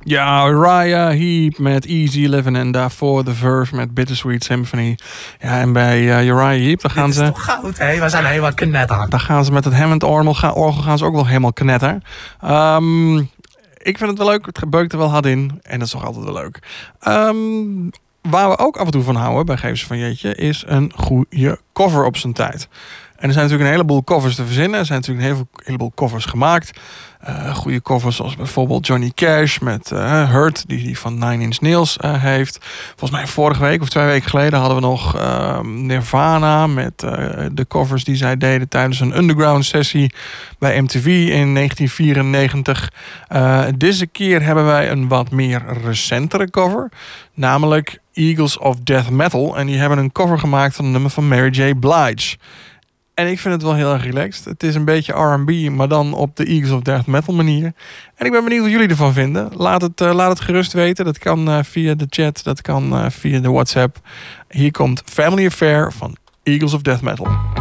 Ja, Uriah Heep met Easy Living en daarvoor The Verve met Bittersweet Symphony. Ja, en bij Uriah Heep, daar gaan ze... Dit is toch goud, hè? We zijn helemaal knetter. Daar gaan ze met het Hammond-orgel gaan ze ook wel helemaal knetter. Ik vind het wel leuk, het beukt er wel hard in. En dat is toch altijd wel leuk. Waar we ook af en toe van houden bij Gevers van Jeetje... is een goede cover op zijn tijd. En er zijn natuurlijk een heleboel covers te verzinnen. Er zijn natuurlijk een heleboel covers gemaakt. Goede covers zoals bijvoorbeeld Johnny Cash met Hurt, die van Nine Inch Nails heeft. Volgens mij vorige week of 2 weken geleden hadden we nog Nirvana met de covers die zij deden tijdens een underground sessie bij MTV in 1994. Deze keer hebben wij een wat meer recentere cover, namelijk Eagles of Death Metal. En die hebben een cover gemaakt van een nummer van Mary J. Blige. En ik vind het wel heel erg relaxed. Het is een beetje R&B, maar dan op de Eagles of Death Metal manier. En ik ben benieuwd wat jullie ervan vinden. Laat het gerust weten. Dat kan via de chat, dat kan via de WhatsApp. Hier komt Family Affair van Eagles of Death Metal.